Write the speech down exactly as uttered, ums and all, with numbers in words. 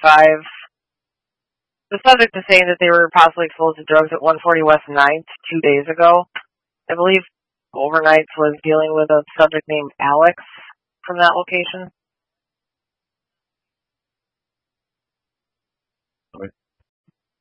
five. The subject is saying that they were possibly exposed to drugs at one forty West ninth two days ago. I believe Overnights was dealing with a subject named Alex from that location.